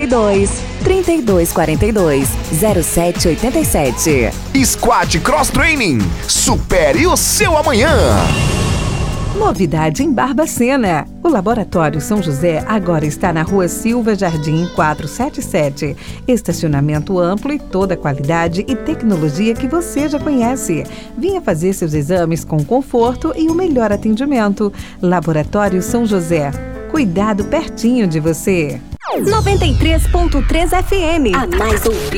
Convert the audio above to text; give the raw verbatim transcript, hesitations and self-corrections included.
dois, trinta e dois quarenta e dois, zero sete oitenta e sete. Squat Cross Training. Supere o seu amanhã. Novidade em Barbacena. O Laboratório São José agora está na Rua Silva Jardim quatrocentos e setenta e sete. Estacionamento amplo e toda a qualidade e tecnologia que você já conhece. Venha fazer seus exames com conforto e o melhor atendimento. Laboratório São José. Cuidado pertinho de você. noventa e três ponto três F M. A mais ouvida.